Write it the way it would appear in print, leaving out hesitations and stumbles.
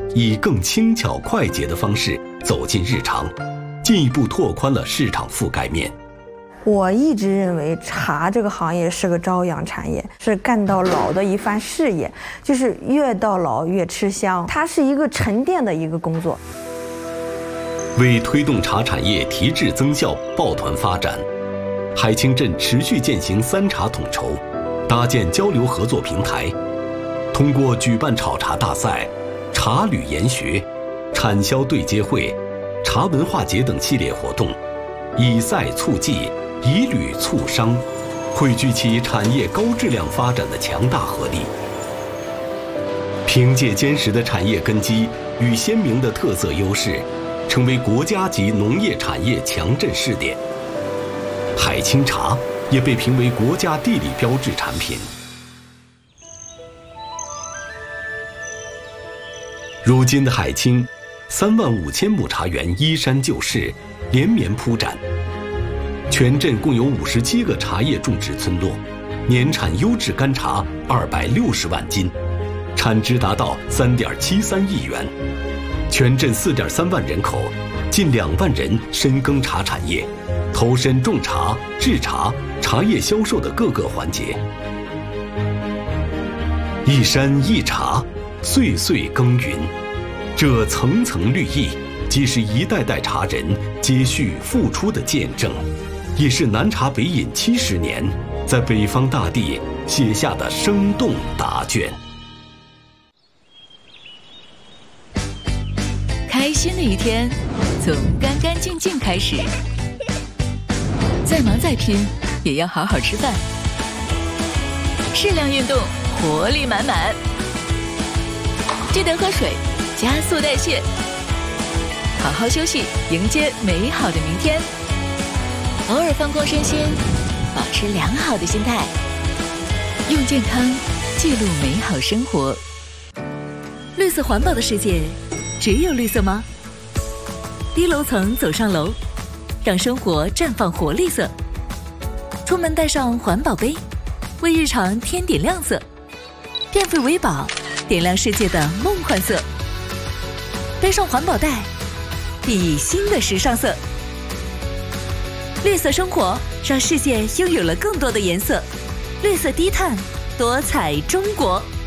以更轻巧快捷的方式走进日常，进一步拓宽了市场覆盖面。 我一直认为茶这个行业是个朝阳产业，是干到老的一番事业，就是越到老越吃香，它是一个沉淀的一个工作。 为推动茶产业提质增效、抱团发展，海清镇持续践行3茶统筹，搭建交流合作平台，通过举办炒茶大赛、茶旅研学、产销对接会、茶文化节等系列活动，以赛促技，以旅促商，汇聚起产业高质量发展的强大合力。凭借坚实的产业根基与鲜明的特色优势，成为国家级农业产业强镇试点。海清茶也被评为国家地理标志产品。如今的海清，35000亩茶园依山就势，连绵铺展。全镇共有57个茶叶种植村落，年产优质干茶260万斤，产值达到3.73亿元。全镇4.3万人口，近2万人深耕茶产业，投身种茶、制茶、茶叶销售的各个环节。一山一茶，岁岁耕耘，这层层绿意，既是一代代茶人接续付出的见证，也是南茶北饮70年在北方大地写下的生动答卷。 开心的一天，从干干净净开始。再忙再拼，也要好好吃饭。适量运动，活力满满。记得喝水，加速代谢。好好休息，迎接美好的明天。偶尔放空身心，保持良好的心态。用健康记录美好生活。绿色环保的世界，只有绿色吗？低楼层走上楼，让生活绽放活力色。出门带上环保杯，为日常添点亮色。变废为宝，点亮世界的梦幻色。背上环保袋，熠熠新的时尚色。绿色生活，让世界拥有了更多的颜色。绿色低碳，多彩中国。